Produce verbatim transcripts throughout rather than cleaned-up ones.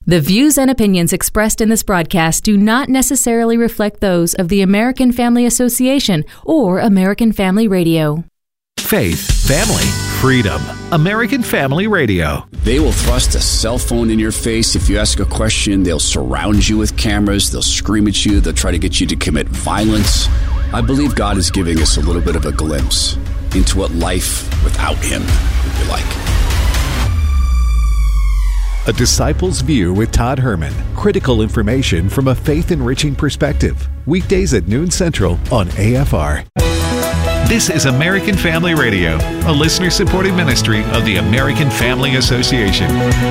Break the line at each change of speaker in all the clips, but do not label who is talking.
The views and opinions expressed in this broadcast do not necessarily reflect those of the American Family Association or American Family Radio.
Faith, family, freedom. American Family Radio.
They will thrust a cell phone in your face. If you ask a question, they'll surround you with cameras. They'll scream at you. They'll try to get you to commit violence. I believe God is giving us a little bit of a glimpse into what life without Him would be like.
A Disciple's View with Todd Herman. Critical information from a faith-enriching perspective. Weekdays at noon Central on A F R. This is American Family Radio, a listener-supported ministry of the American Family Association.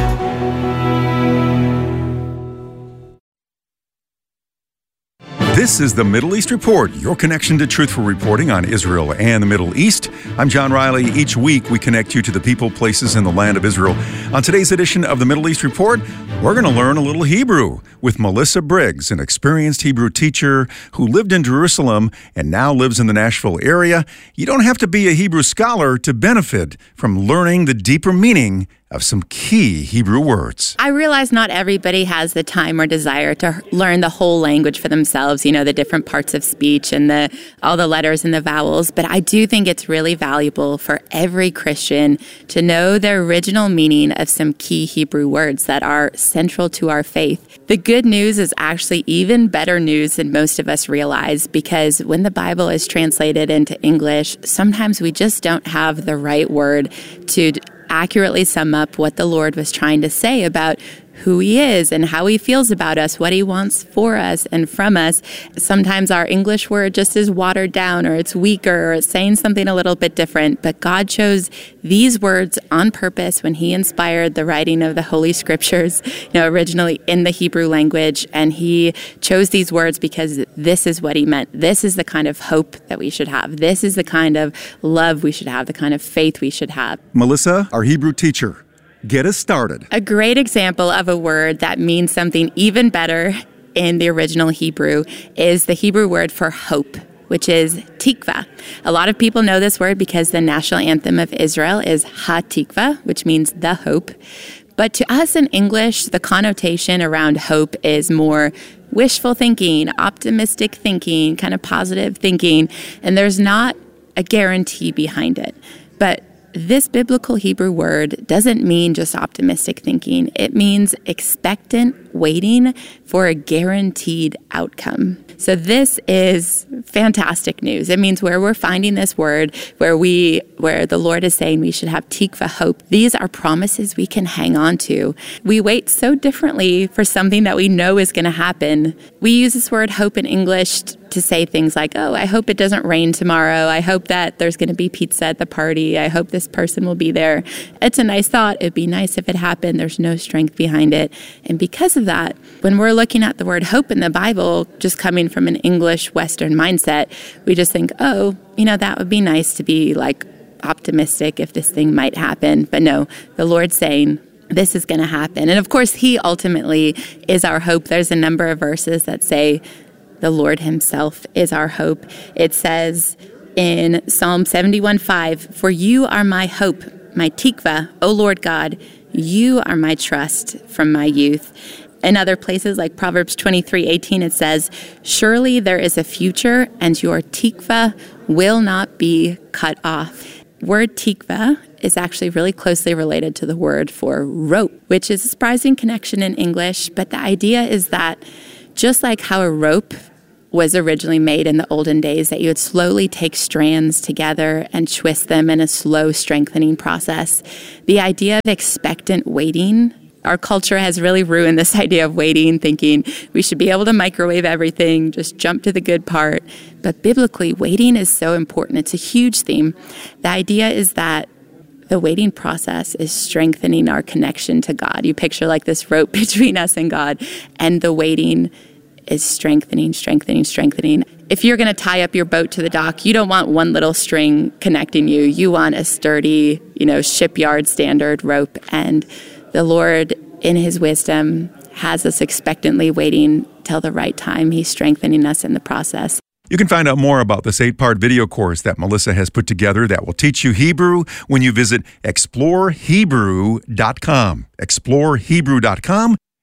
This is the Middle East Report, your connection to truthful reporting on Israel and the Middle East. I'm John Riley. Each week, we connect you to the people, places, and the land of Israel. On today's edition of the Middle East Report, we're going to learn a little Hebrew with Melissa Briggs, an experienced Hebrew teacher who lived in Jerusalem and now lives in the Nashville area. You don't have to be a Hebrew scholar to benefit from learning the deeper meaning of some key Hebrew words.
I realize not everybody has the time or desire to learn the whole language for themselves, you know, the different parts of speech and the all the letters and the vowels, but I do think it's really valuable for every Christian to know the original meaning of some key Hebrew words that are central to our faith. The good news is actually even better news than most of us realize, because when the Bible is translated into English, sometimes we just don't have the right word to accurately sum up what the Lord was trying to say about who He is and how He feels about us, what He wants for us and from us. Sometimes our English word just is watered down, or it's weaker, or it's saying something a little bit different. But God chose these words on purpose when He inspired the writing of the Holy Scriptures, you know, originally in the Hebrew language. And He chose these words because this is what He meant. This is the kind of hope that we should have. This is the kind of love we should have, the kind of faith we should have.
Melissa, our Hebrew teacher, get us started.
A great example of a word that means something even better in the original Hebrew is the Hebrew word for hope, which is tikva. A lot of people know this word because the national anthem of Israel is Ha-Tikva, which means the hope. But to us in English, the connotation around hope is more wishful thinking, optimistic thinking, kind of positive thinking, and there's not a guarantee behind it. But this biblical Hebrew word doesn't mean just optimistic thinking. It means expectant waiting for a guaranteed outcome. So this is fantastic news. It means where we're finding this word, where we, where the Lord is saying we should have tikva, hope. These are promises we can hang on to. We wait so differently for something that we know is going to happen. We use this word hope in English to say things like, oh, I hope it doesn't rain tomorrow. I hope that there's going to be pizza at the party. I hope this person will be there. It's a nice thought. It'd be nice if it happened. There's no strength behind it. And because of that, when we're looking at the word hope in the Bible, just coming from an English Western mindset, we just think, oh, you know, that would be nice to be like optimistic if this thing might happen. But no, the Lord's saying, this is going to happen. And of course, He ultimately is our hope. There's a number of verses that say the Lord Himself is our hope. It says in Psalm seventy-one five, for you are my hope, my tikva, O Lord God, you are my trust from my youth. In other places like Proverbs twenty-three eighteen, it says, surely there is a future and your tikva will not be cut off. Word tikva is actually really closely related to the word for rope, which is a surprising connection in English. But the idea is that just like how a rope was originally made in the olden days, that you would slowly take strands together and twist them in a slow strengthening process, the idea of expectant waiting, our culture has really ruined this idea of waiting, thinking we should be able to microwave everything, just jump to the good part. But biblically, waiting is so important. It's a huge theme. The idea is that the waiting process is strengthening our connection to God. You picture like this rope between us and God, and the waiting is strengthening, strengthening, strengthening. If you're going to tie up your boat to the dock, you don't want one little string connecting you. You want a sturdy, you know, shipyard standard rope. And the Lord, in His wisdom, has us expectantly waiting till the right time. He's strengthening us in the process.
You can find out more about this eight-part video course that Melissa has put together that will teach you Hebrew when you visit explore hebrew dot com. explore hebrew dot com.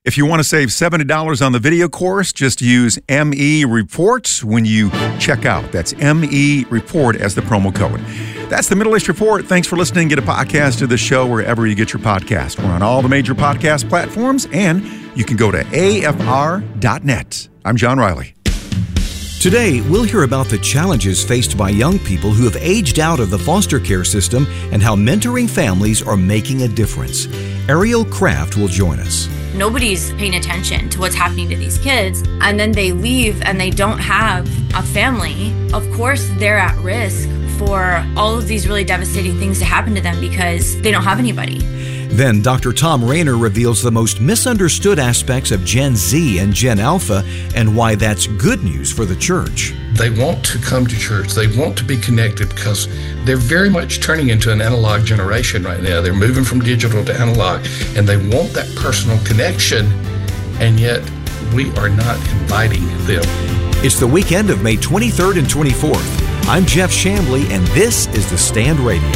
If you want to save seventy dollars on the video course, just use M E Report when you check out. That's M E Report as the promo code. That's the Middle East Report. Thanks for listening. Get a podcast of the show wherever you get your podcast. We're on all the major podcast platforms, and you can go to A F R dot net. I'm John Riley.
Today, we'll hear about the challenges faced by young people who have aged out of the foster care system and how mentoring families are making a difference. Ariel Kraft will join us.
Nobody's paying attention to what's happening to these kids, and then they leave and they don't have a family. Of course, they're at risk for all of these really devastating things to happen to them because they don't have anybody.
Then Doctor Tom Rainer reveals the most misunderstood aspects of Gen Z and Gen Alpha and why that's good news for the church.
They want to come to church. They want to be connected because they're very much turning into an analog generation right now. They're moving from digital to analog, and they want that personal connection, and yet we are not inviting them.
It's the weekend of May twenty-third and twenty-fourth. I'm Jeff Chambly, and this is The Stand Radio.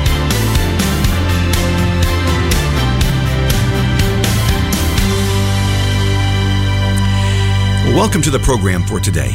Welcome to the program for today.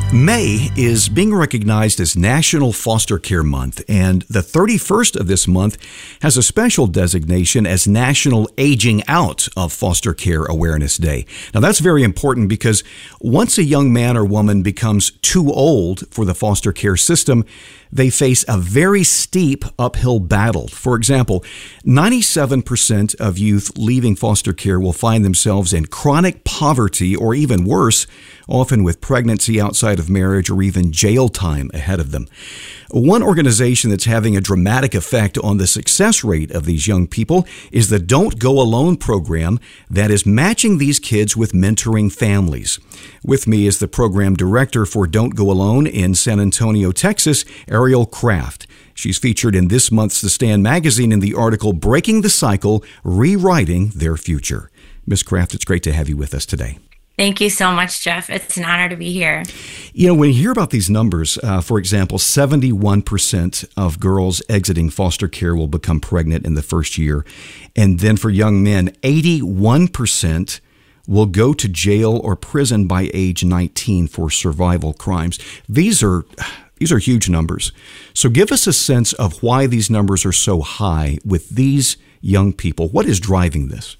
May is being recognized as National Foster Care Month, and the thirty-first of this month has a special designation as National Aging Out of Foster Care Awareness Day. Now, that's very important because once a young man or woman becomes too old for the foster care system, they face a very steep uphill battle. For example, ninety-seven percent of youth leaving foster care will find themselves in chronic poverty or even worse, often with pregnancy outside of marriage or even jail time ahead of them. One organization that's having a dramatic effect on the success rate of these young people is the Don't Go Alone program that is matching these kids with mentoring families. With me is the program director for Don't Go Alone in San Antonio, Texas, Ariel Kraft. She's featured in this month's The Stand magazine in the article Breaking the Cycle, Rewriting Their Future. Miz Kraft, it's great to have you with us today.
Thank you so much, Jeff. It's an honor to be here.
You know, when you hear about these numbers, uh, for example, seventy-one percent of girls exiting foster care will become pregnant in the first year. And then for young men, eighty-one percent will go to jail or prison by age nineteen for survival crimes. These are these are huge numbers. So give us a sense of why these numbers are so high with these young people. What is driving this?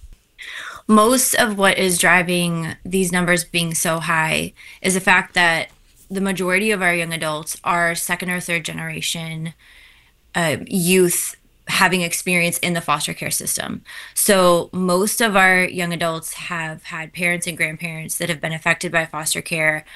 Most of what is driving these numbers being so high is the fact that the majority of our young adults are second or third generation uh, youth having experience in the foster care system. So most of our young adults have had parents and grandparents that have been affected by foster care,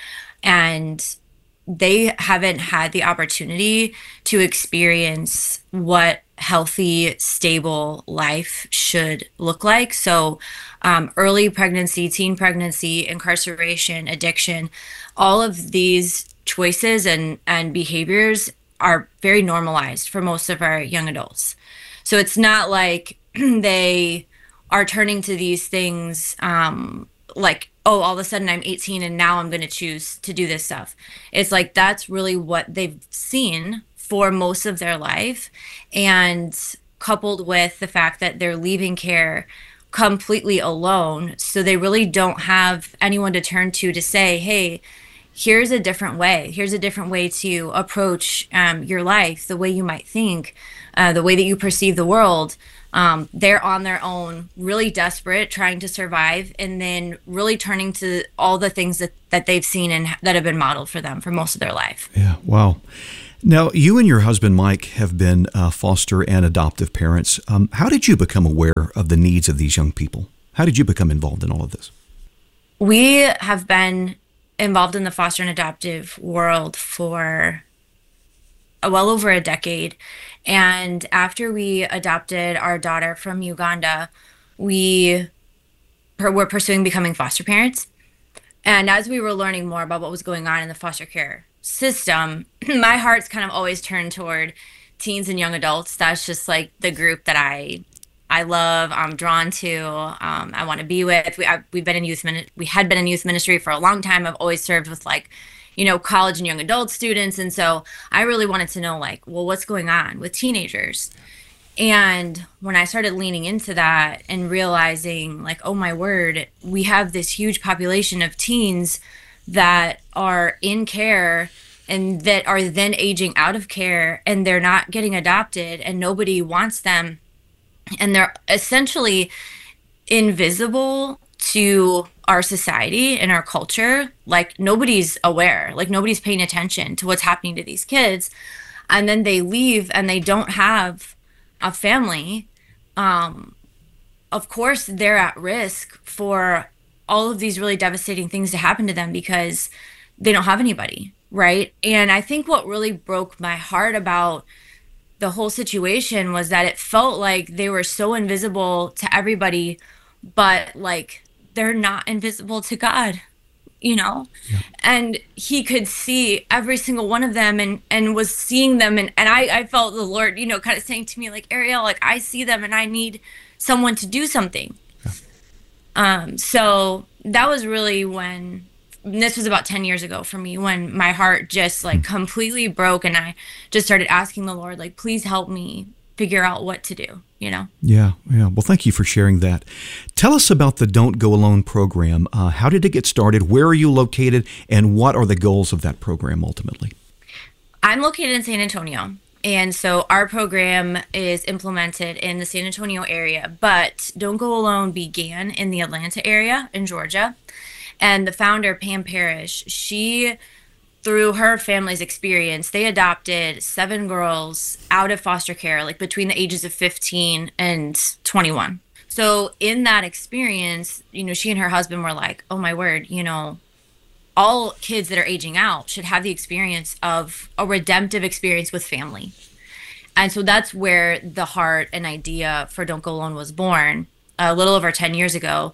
and they haven't had the opportunity to experience what healthy, stable life should look like. So um, early pregnancy, teen pregnancy, incarceration, addiction, all of these choices and, and behaviors are very normalized for most of our young adults. So it's not like they are turning to these things um, like, oh, all of a sudden I'm eighteen and now I'm going to choose to do this stuff. It's like that's really what they've seen for most of their life, and coupled with the fact that they're leaving care completely alone, so they really don't have anyone to turn to to say, hey, here's a different way. Here's a different way to approach um, your life, the way you might think, uh, the way that you perceive the world. Um, they're on their own, really desperate, trying to survive, and then really turning to all the things that, that they've seen and that have been modeled for them for most of their life.
Yeah, wow. Now, you and your husband, Mike, have been uh, foster and adoptive parents. Um, how did you become aware of the needs of these young people? How did you become involved in all of this?
We have been involved in the foster and adoptive world for well over a decade. And after we adopted our daughter from Uganda, we were pursuing becoming foster parents. And as we were learning more about what was going on in the foster care system, my heart's kind of always turned toward teens and young adults. That's just like the group that I I love, I'm drawn to, um, I want to be with. We, I, we've been in youth, min- we had been in youth ministry for a long time. I've always served with like, you know, college and young adult students. And so I really wanted to know like, well, what's going on with teenagers? And when I started leaning into that and realizing, like, oh my word, we have this huge population of teens that are in care and that are then aging out of care, and they're not getting adopted and nobody wants them. And they're essentially invisible to our society and our culture. Like, nobody's aware, like nobody's paying attention to what's happening to these kids. And then they leave and they don't have a family. Um, of course, they're at risk for all of these really devastating things to happen to them because they don't have anybody, right? And I think what really broke my heart about the whole situation was that it felt like they were so invisible to everybody, but like they're not invisible to God, you know? Yeah. And he could see every single one of them and, and was seeing them. And, and I, I felt the Lord, you know, kind of saying to me, like, Ariel, like, I see them and I need someone to do something. Yeah. Um, so that was really when, this was about ten years ago for me, when my heart just like completely broke and I just started asking the Lord, like, please help me figure out what to do, you know?
Yeah, yeah. Well, thank you for sharing that. Tell us about the Don't Go Alone program. Uh, how did it get started? Where are you located? And what are the goals of that program ultimately?
I'm located in San Antonio. And so our program is implemented in the San Antonio area, but Don't Go Alone began in the Atlanta area in Georgia. And the founder, Pam Parrish, she, through her family's experience, they adopted seven girls out of foster care, like between the ages of fifteen and twenty-one. So in that experience, you know, she and her husband were like, oh my word, you know, all kids that are aging out should have the experience of a redemptive experience with family. And so that's where the heart and idea for Don't Go Alone was born a little over ten years ago.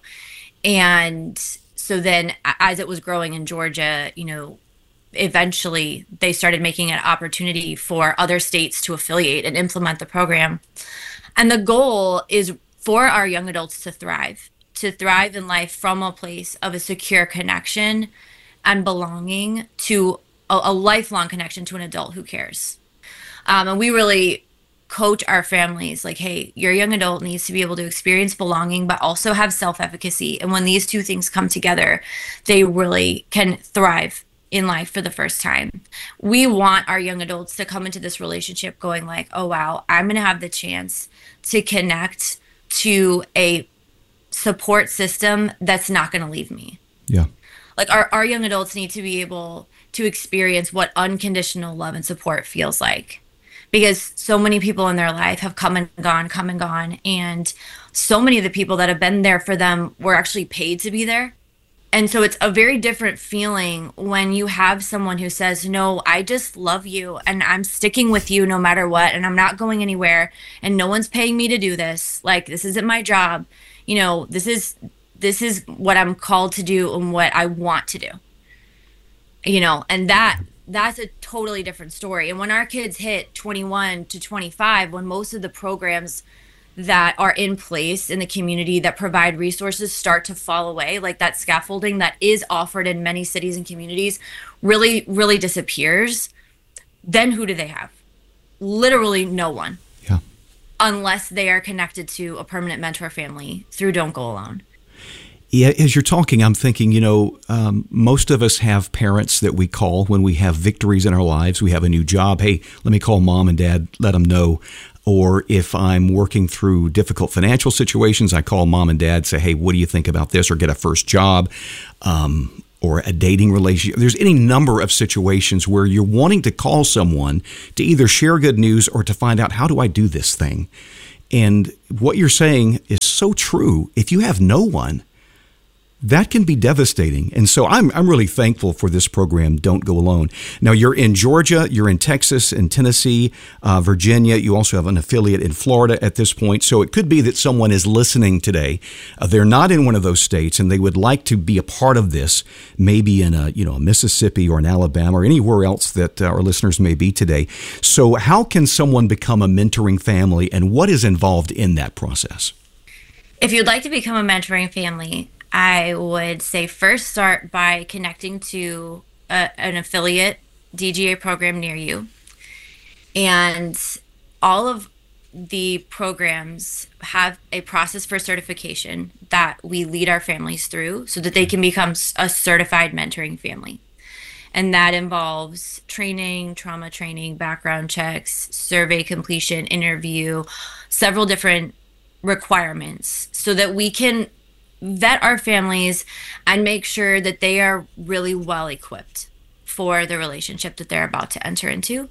And so then as it was growing in Georgia, you know, eventually they started making an opportunity for other states to affiliate and implement the program. And the goal is for our young adults to thrive, to thrive in life from a place of a secure connection and belonging to a, a lifelong connection to an adult who cares. Um, and we really coach our families like, hey, your young adult needs to be able to experience belonging, but also have self-efficacy. And when these two things come together, they really can thrive in life for the first time. We want our young adults to come into this relationship going like, oh, wow, I'm going to have the chance to connect to a support system that's not going to leave me.
Yeah.
Like our, our young adults need to be able to experience what unconditional love and support feels like. Because so many people in their life have come and gone, come and gone. And so many of the people that have been there for them were actually paid to be there. And so it's a very different feeling when you have someone who says, no, I just love you and I'm sticking with you no matter what. And I'm not going anywhere and no one's paying me to do this. Like, this isn't my job. You know, this is this is what I'm called to do and what I want to do. You know, and that that's a totally different story. And when our kids hit twenty-one to twenty-five, when most of the programs that are in place in the community that provide resources start to fall away, like that scaffolding that is offered in many cities and communities really, really disappears, then who do they have? Literally no one.
Yeah.
Unless they are connected to a permanent mentor family through Don't Go Alone.
Yeah, as you're talking, I'm thinking, you know, um, most of us have parents that we call when we have victories in our lives. We have a new job. Hey, let me call mom and dad, let them know. Or if I'm working through difficult financial situations, I call mom and dad, say, hey, what do you think about this? Or get a first job um, or a dating relationship. There's any number of situations where you're wanting to call someone to either share good news or to find out, how do I do this thing? And what you're saying is so true. If you have no one, that can be devastating. And so I'm I'm really thankful for this program, Don't Go Alone. Now, you're in Georgia, you're in Texas and Tennessee, uh, Virginia. You also have an affiliate in Florida at this point. So it could be that someone is listening today. Uh, they're not in one of those states and they would like to be a part of this, maybe in a, you know, Mississippi or in Alabama or anywhere else that uh, our listeners may be today. So how can someone become a mentoring family and what is involved in that process?
If you'd like to become a mentoring family, I would say first start by connecting to a, an affiliate D G A program near you. And all of the programs have a process for certification that we lead our families through so that they can become a certified mentoring family. And that involves training, trauma training, background checks, survey completion, interview, several different requirements so that we can vet our families and make sure that they are really well equipped for the relationship that they're about to enter into.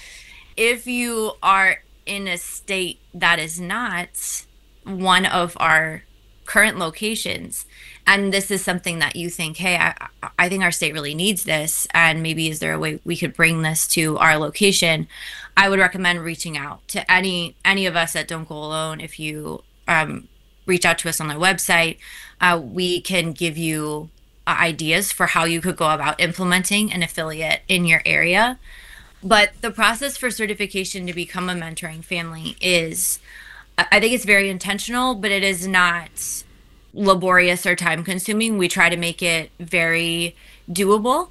If you are in a state that is not one of our current locations, and this is something that you think, hey, I, I think our state really needs this, and maybe is there a way we could bring this to our location, I would recommend reaching out to any any of us that Don't Go Alone. If you um, reach out to us on the website, uh, we can give you uh, ideas for how you could go about implementing an affiliate in your area. But the process for certification to become a mentoring family is, I think it's very intentional, but it is not laborious or time consuming. We try to make it very doable.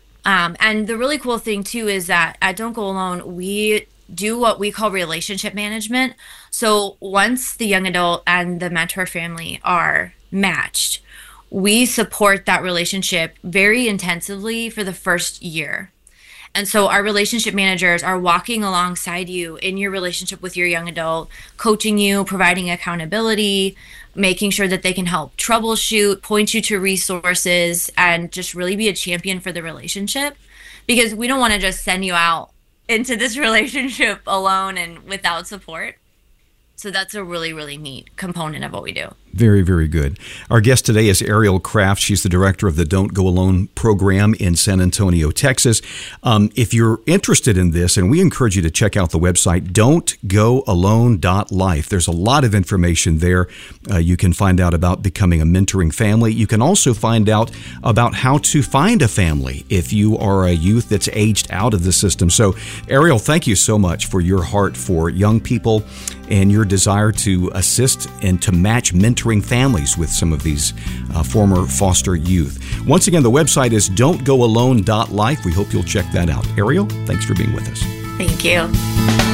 Um, and the really cool thing too is that at Don't Go Alone, we do what we call relationship management. So once the young adult and the mentor family are matched, we support that relationship very intensively for the first year. And so our relationship managers are walking alongside you in your relationship with your young adult, coaching you, providing accountability, making sure that they can help troubleshoot, point you to resources, and just really be a champion for the relationship. Because we don't want to just send you out into this relationship alone and without support. So that's a really, really neat component of what we do.
Very, very good. Our guest today is Ariel Kraft. She's the director of the Don't Go Alone program in San Antonio, Texas. Um, if you're interested in this, and we encourage you to check out the website, don't go alone dot life. There's a lot of information there. Uh, you can find out about becoming a mentoring family. You can also find out about how to find a family if you are a youth that's aged out of the system. So, Ariel, thank you so much for your heart for young people and your desire to assist and to match mentoring families with some of these uh, former foster youth. Once again, the website is don't go alone dot life. We hope you'll check that out. Ariel, thanks for being with us.
Thank you.